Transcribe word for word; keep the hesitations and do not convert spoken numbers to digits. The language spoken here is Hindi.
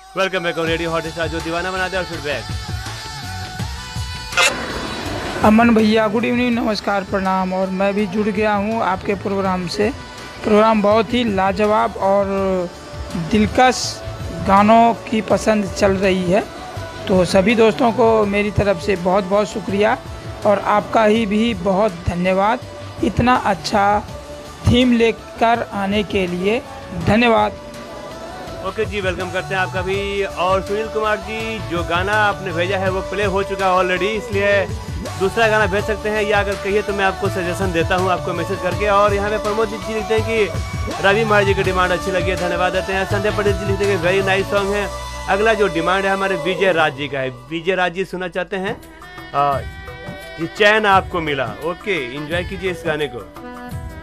Welcome back radio hot star जो दीवाना बना दे और फिर बैक। अमन भैया गुड इवनिंग, नमस्कार, प्रणाम। और मैं भी जुड़ गया हूँ आपके प्रोग्राम से। प्रोग्राम बहुत ही लाजवाब और दिलकश गानों की पसंद चल रही है, तो सभी दोस्तों को मेरी तरफ से बहुत बहुत शुक्रिया और आपका ही भी बहुत धन्यवाद इतना अच्छा थीम लेकर आने के लिए। धन्यवाद। ओके जी, वेलकम करते हैं आपका भी। और सुनील कुमार जी, जो गाना आपने भेजा है वो प्ले हो चुका है ऑलरेडी, इसलिए दूसरा गाना भेज सकते हैं, या अगर कहिए तो मैं आपको सजेशन देता हूं आपको मैसेज करके। और यहाँ पे प्रमोद जी लिखते हैं कि रवि महाराज जी की डिमांड अच्छी लगी है, धन्यवाद देते हैं। संजय पटेल जी लिखते हैं कि वेरी नाइस सॉन्ग है। अगला जो डिमांड है हमारे विजय राज जी का है। विजय राज जी सुनना चाहते हैं आ, ये चैन आपको मिला। ओके, एंजॉय कीजिए इस गाने को।